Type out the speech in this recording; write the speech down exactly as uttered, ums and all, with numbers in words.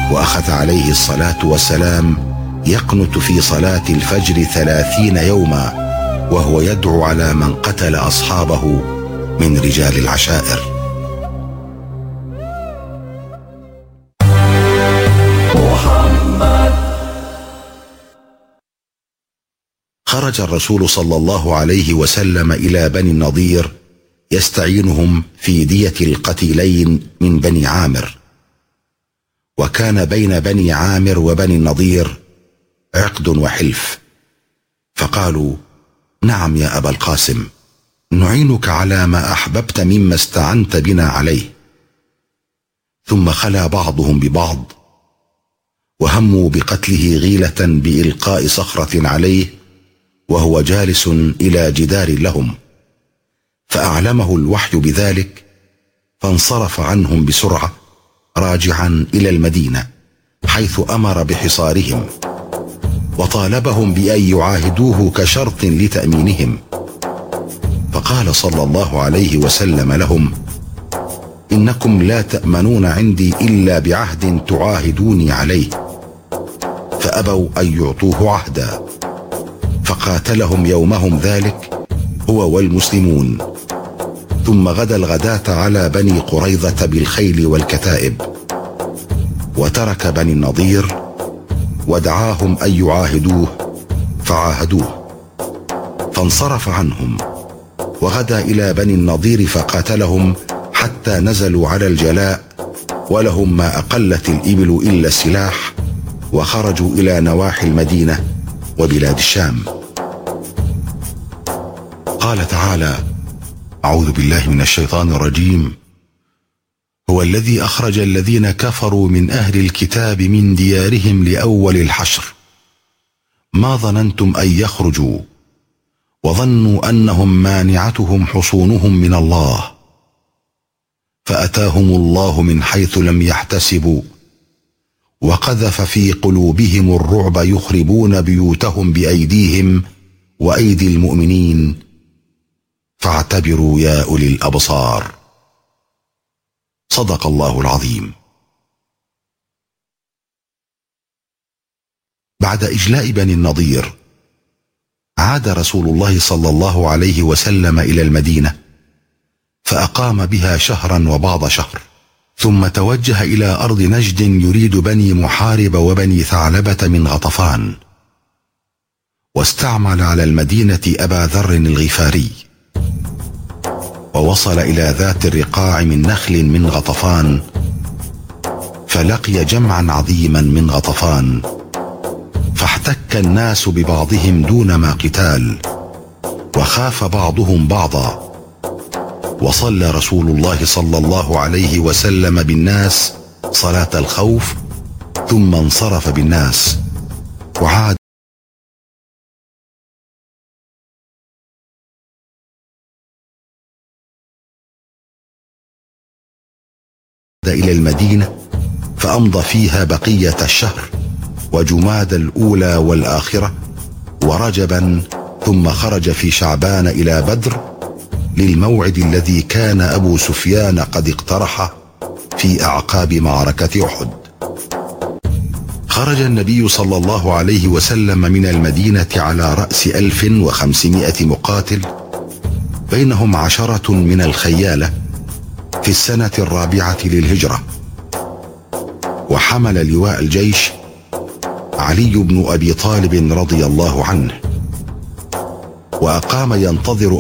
وأخذ عليه الصلاة والسلام يقنت في صلاة الفجر ثلاثين يوما وهو يدعو على من قتل أصحابه من رجال العشائر. خرج الرسول صلى الله عليه وسلم إلى بني النضير يستعينهم في دية القتيلين من بني عامر، وكان بين بني عامر وبني النضير عقد وحلف، فقالوا: نعم يا أبا القاسم، نعينك على ما أحببت مما استعنت بنا عليه. ثم خلا بعضهم ببعض وهموا بقتله غيلة بإلقاء صخرة عليه وهو جالس إلى جدار لهم، فأعلمه الوحي بذلك، فانصرف عنهم بسرعة راجعا إلى المدينة حيث أمر بحصارهم، وطالبهم بأن يعاهدوه كشرط لتأمينهم. فقال صلى الله عليه وسلم لهم: إنكم لا تأمنون عندي إلا بعهد تعاهدوني عليه. فأبوا أن يعطوه عهدا، فقاتلهم يومهم ذلك هو والمسلمون. ثم غدا الغداة على بني قريظة بالخيل والكتائب، وترك بني النضير ودعاهم أن يعاهدوه فعاهدوه، فانصرف عنهم وغدا إلى بني النضير فقاتلهم حتى نزلوا على الجلاء ولهم ما أقلت الإبل إلا السلاح، وخرجوا إلى نواحي المدينة وبلاد الشام. قال تعالى: أعوذ بالله من الشيطان الرجيم: هو الذي أخرج الذين كفروا من أهل الكتاب من ديارهم لأول الحشر ما ظننتم أن يخرجوا وظنوا أنهم مانعتهم حصونهم من الله فأتاهم الله من حيث لم يحتسبوا وقذف في قلوبهم الرعب يخربون بيوتهم بأيديهم وأيدي المؤمنين فاعتبروا يا أولي الأبصار. صدق الله العظيم. بعد إجلاء بني النضير عاد رسول الله صلى الله عليه وسلم إلى المدينة فأقام بها شهرا وبعض شهر، ثم توجه إلى أرض نجد يريد بني محارب وبني ثعلبة من غطفان، واستعمل على المدينة أبا ذر الغفاري، ووصل إلى ذات الرقاع من نخل من غطفان، فلقي جمعا عظيما من غطفان، فاحتك الناس ببعضهم دون ما قتال، وخاف بعضهم بعضا. وصلى رسول الله صلى الله عليه وسلم بالناس صلاة الخوف، ثم انصرف بالناس وعاد إلى المدينة، فأمضى فيها بقية الشهر وجماد الأولى والآخرة ورجبا، ثم خرج في شعبان إلى بدر للموعد الذي كان أبو سفيان قد اقترحه في أعقاب معركة أحد. خرج النبي صلى الله عليه وسلم من المدينة على رأس ألف وخمسمائة مقاتل، بينهم عشرة من الخيالة، في السنة الرابعة للهجرة، وحمل لواء الجيش علي بن أبي طالب رضي الله عنه، وأقام ينتظر